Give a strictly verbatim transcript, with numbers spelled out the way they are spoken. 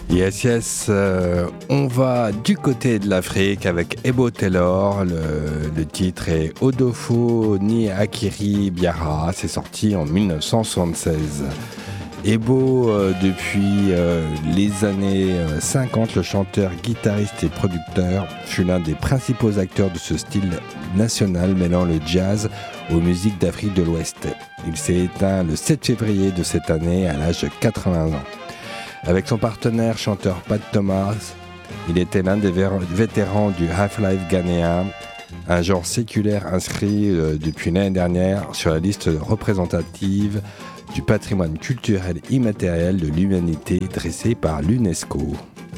Yes, yes, euh, on va du côté de l'Afrique avec Ebo Taylor. Le, le titre est Odofo ni Akiri Biara. C'est sorti en dix-neuf cent soixante-seize. Ebo, euh, depuis euh, les années euh, cinquante, le chanteur, guitariste et producteur fut l'un des principaux acteurs de ce style national mêlant le jazz aux musiques d'Afrique de l'Ouest. Il s'est éteint le sept février de cette année à l'âge de quatre-vingts ans. Avec son partenaire chanteur Pat Thomas, il était l'un des vétérans du Half-Life ghanéen, un genre séculaire inscrit euh, depuis l'année dernière sur la liste représentative du patrimoine culturel immatériel de l'humanité dressée par l'UNESCO.